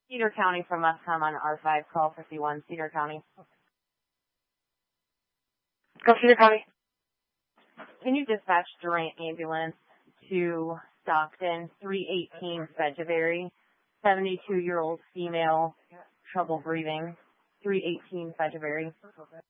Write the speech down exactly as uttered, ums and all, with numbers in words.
Cedar County from us, come on R five, call fifty-one, Cedar County. Go Cedar County. Can you dispatch Durant ambulance to Stockton, three eighteen Fedgeberry, seventy-two-year-old female, trouble breathing, three eighteen Fedgeberry.